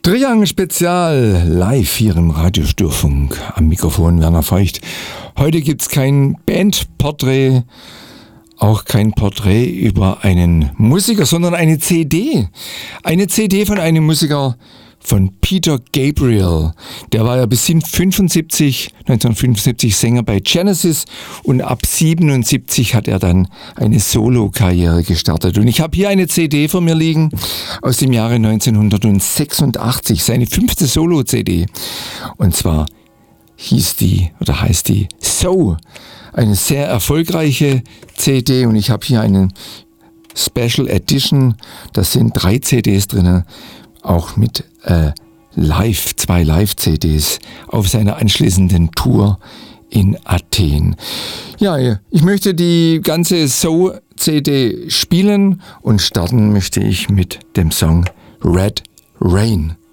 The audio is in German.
Triangle Spezial live hier im Radiostörfunk. Am Mikrofon Werner Feucht. Heute gibt's kein Bandporträt, auch kein Porträt über einen Musiker, sondern eine CD. Eine CD von einem Musiker, von Peter Gabriel. Der war ja bis 1975 Sänger bei Genesis und ab 77 hat er dann eine Solo-Karriere gestartet. Und ich habe hier eine CD vor mir liegen aus dem Jahre 1986, seine 5. Solo-CD. Und zwar heißt die So, eine sehr erfolgreiche CD. Und ich habe hier eine Special Edition, da sind 3 CDs drin, auch mit zwei Live-CDs auf seiner anschließenden Tour in Athen. Ja, ich möchte die ganze So-CD spielen und starten möchte ich mit dem Song Red Rain.